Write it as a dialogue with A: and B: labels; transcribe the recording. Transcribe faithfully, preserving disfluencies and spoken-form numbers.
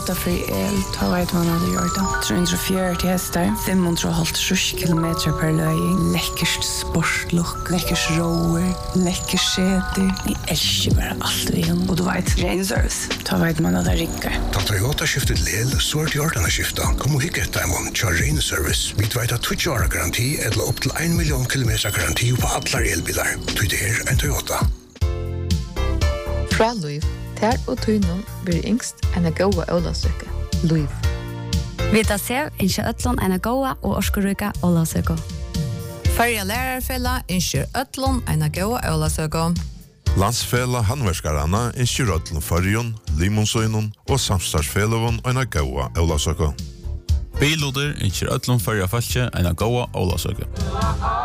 A: Fri el, ta vet man hadde gjort det. tre hundre og fjøruti hester, fem hundre og halvtreds kilometer per løy. Lekkerst sportlukk, lekkers roer, lekkers skjeter. Jeg elsker bare alt vi gjør. Og du vet, ren service. Ta vet man hadde rikker.
B: Ta Toyota skiftet lel, så er det gjort denne skiftet. Kom og hikke etter dem til ren service. Vi vet at tjueårig år garanti eller opp til en million kilometer garanti på alle elbiler. Du det er en Toyota.
C: Fra Luiv. Her og tøynen blir yngst enn a gåa ålasøke. Luiv.
D: Vi tar sev innskje øtlån enn a gåa og orskeryka ålasøke.
E: Färja lärarfälla inskjer ötlån enn a gåa ålasøke.
F: Landsfälla handverskaranna inskjer ötlån färjon, limonsøynon og samstartsfällevån enn a gåa ålasøke.
G: Biloder inskjer ötlån färja falskje enn a gåa ålasøke.